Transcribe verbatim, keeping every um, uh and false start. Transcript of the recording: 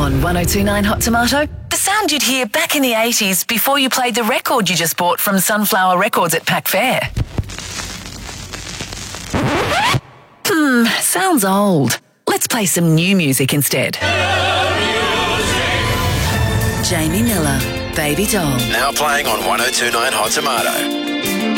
On one oh two point nine Hot Tomato, the sound you'd hear back in the eighties before you played the record you just bought from Sunflower Records at Pack Fair. Hmm, sounds old. Let's play some new music instead. Jamie Miller, Baby Doll. Now playing on one oh two point nine Hot Tomato.